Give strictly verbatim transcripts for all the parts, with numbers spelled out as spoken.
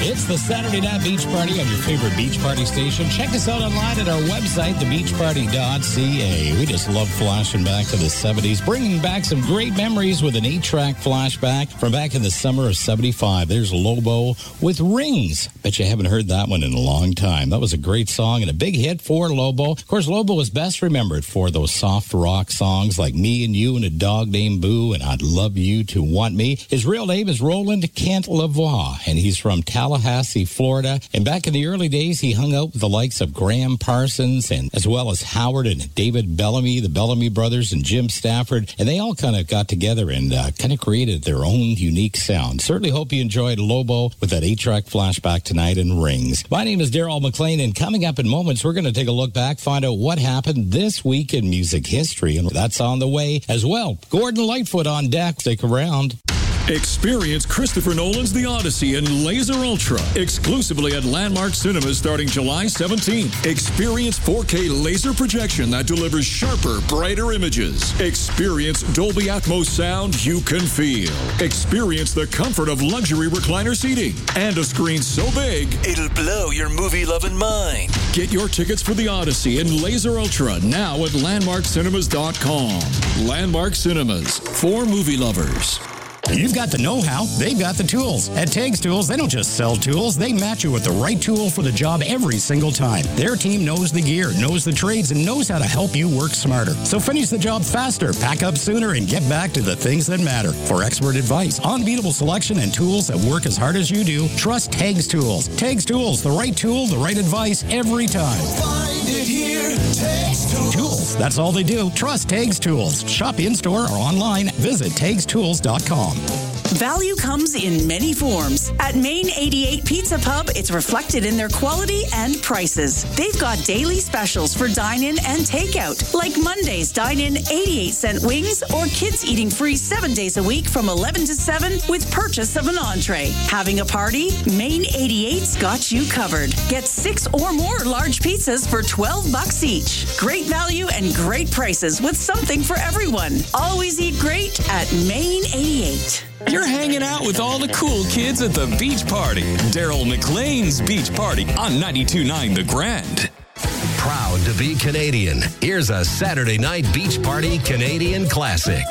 It's the Saturday Night Beach Party on your favorite beach party station. Check us out online at our website, the beach party dot c a. We just love flashing back to the seventies, bringing back some great memories with an eight-track flashback from back in the summer of seventy-five. There's Lobo with Rings. Bet you haven't heard that one in a long time. That was a great song and a big hit for Lobo. Of course, Lobo is best remembered for those soft rock songs like Me and You and a Dog Named Boo and I'd Love You to Want Me. His real name is Roland Kent Lavoie, and he's from Tallahassee, Florida. And back in the early days, he hung out with the likes of Graham Parsons and as well as Howard and David Bellamy, the Bellamy brothers, and Jim Stafford. And they all kind of got together and uh, kind of created their own unique sound. Certainly hope you enjoyed Lobo with that eight-track flashback tonight in Rings. My name is Daryl McLean, and coming up in moments, we're going to take a look back, find out what happened this week in music history. And that's on the way as well. Gordon Lightfoot on deck. Stick around. Experience Christopher Nolan's The Odyssey in Laser Ultra, exclusively at Landmark Cinemas starting July seventeenth. Experience four K laser projection that delivers sharper, brighter images. Experience Dolby Atmos sound you can feel. Experience the comfort of luxury recliner seating and a screen so big, it'll blow your movie-loving mind. Get your tickets for The Odyssey in Laser Ultra now at landmark cinemas dot com. Landmark Cinemas, for movie lovers. You've got the know-how, they've got the tools. At Tags Tools, they don't just sell tools, they match you with the right tool for the job every single time. Their team knows the gear, knows the trades, and knows how to help you work smarter. So finish the job faster, pack up sooner, and get back to the things that matter. For expert advice, unbeatable selection, and tools that work as hard as you do, trust Tags Tools. Tags Tools, the right tool, the right advice, every time. Find it here, Tags Tools. Tools, that's all they do. Trust Tags Tools. Shop in-store or online. Visit tags tools dot com. Value comes in many forms. At Main eighty-eight Pizza Pub, it's reflected in their quality and prices. They've got daily specials for dine-in and takeout, like Monday's dine-in eighty-eight cent wings or kids eating free seven days a week from eleven to seven with purchase of an entree. Having a party? Main eighty-eight's got you covered. Get six or more large pizzas for twelve bucks each. Great value and great prices with something for everyone. Always eat great at Main eighty-eight. You're hanging out with all the cool kids at the beach party. Daryl McLean's Beach Party on ninety-two point nine The Grand. Proud to be Canadian. Here's a Saturday Night Beach Party Canadian classic.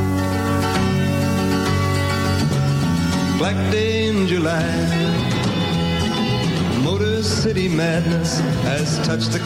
Black day in July, Motor City madness has touched the